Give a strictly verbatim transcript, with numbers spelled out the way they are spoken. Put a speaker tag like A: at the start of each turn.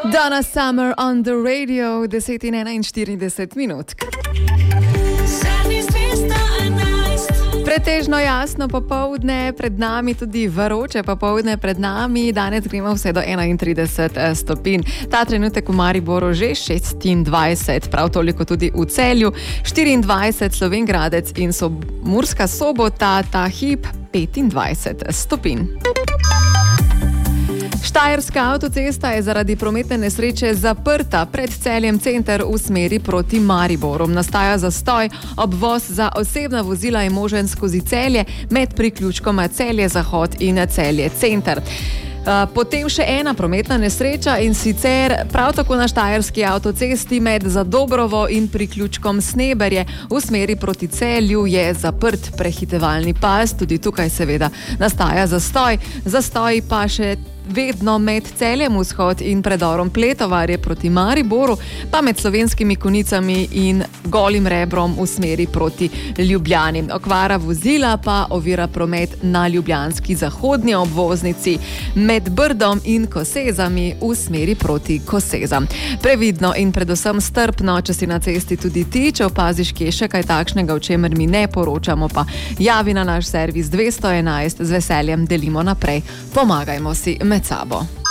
A: Donna Summer on the radio, deset in enainštirideset minut. Pretežno jasno popoldne, pred nami tudi vroče popoldne pred nami. Danes gremo vse do enaintrideset stopinj. Ta trenutek v Mariboru že šestindvajset, prav toliko tudi v Celju, štiriindvajset, Slovenj Gradec in so Murska Sobota, ta hip petindvajset stopinj. Štajerska avtocesta je zaradi prometne nesreče zaprta pred Celjem center v smeri proti Mariboru. Nastaja zastoj, obvoz za osebna vozila je možen skozi Celje med priključkoma Celje Zahod in Celje center. Potem še ena prometna nesreča in sicer prav tako na štajerski avtocesti med Zadobrovo in priključkom Sneberje v smeri proti Celju je zaprt prehitevalni pas. Tudi tukaj seveda nastaja zastoj. Zastoj pa še vedno med Celjem vzhod in predorom Pletovarje proti Mariboru, pa med Slovenskimi Konicami in Golim Rebrom v smeri proti Ljubljani. Okvara vozila pa ovira promet na ljubljanski zahodnji obvoznici med Brdom in Kosezami v smeri proti Kosezam. Previdno in predvsem strpno, če si na cesti tudi ti, če opaziš kje še kaj takšnega, o čemer mi ne poročamo, pa javi na naš servis dvesto enajst, z veseljem delimo naprej. Pomagajmo si med sabo.